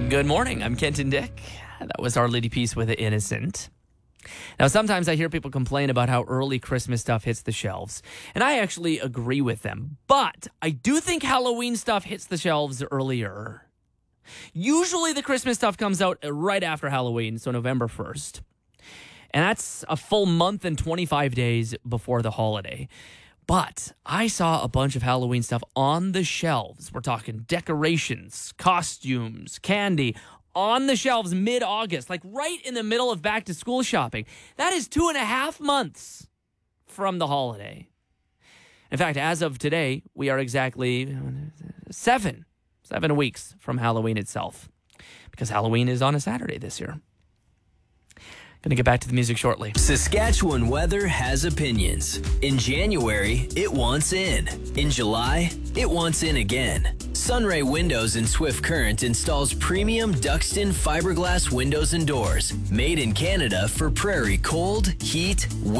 Good morning. I'm Kenton Dick. That was Our Lady Peace with the Innocent. Now, sometimes I hear people complain about how early Christmas stuff hits the shelves, and I actually agree with them. But I do think Halloween stuff hits the shelves earlier. Usually the Christmas stuff comes out right after Halloween, so November 1st. And that's a full month and 25 days before the holiday. But I saw a bunch of Halloween stuff on the shelves. We're talking decorations, costumes, candy, on the shelves mid-August, like right in the middle of back-to-school shopping. That is 2.5 months from the holiday. In fact, as of today, we are exactly 7 weeks from Halloween itself, because Halloween is on a Saturday this year. Going to get back to the music shortly. Saskatchewan weather has opinions. In January, it wants in. In July, it wants in again. Sunray Windows in Swift Current installs premium Duxton fiberglass windows and doors, made in Canada for prairie cold, heat,